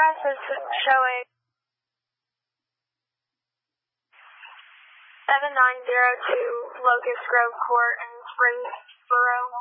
address is showing 7902 Locust Grove Court in Springboro.